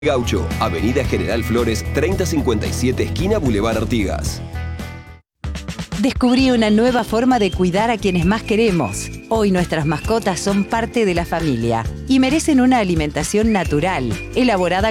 Gaucho, Avenida General Flores, 3057, esquina Boulevard Artigas. Descubrí una nueva forma de cuidar a quienes más queremos. Hoy nuestras mascotas son parte de la familia y merecen una alimentación natural, elaborada